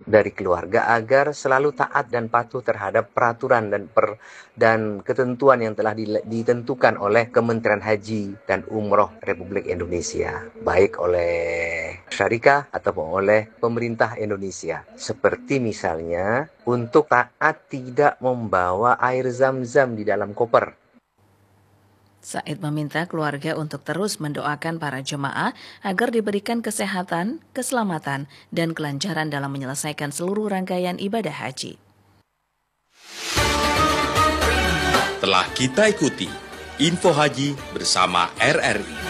dari keluarga agar selalu taat dan patuh terhadap peraturan dan ketentuan yang telah ditentukan oleh Kementerian Haji dan Umroh Republik Indonesia, baik oleh syarikat ataupun oleh pemerintah Indonesia. Seperti misalnya untuk taat tidak membawa air zam-zam di dalam koper. Said meminta keluarga untuk terus mendoakan para jemaah agar diberikan kesehatan, keselamatan, dan kelancaran dalam menyelesaikan seluruh rangkaian ibadah haji. Telah kita ikuti Info Haji bersama RRI.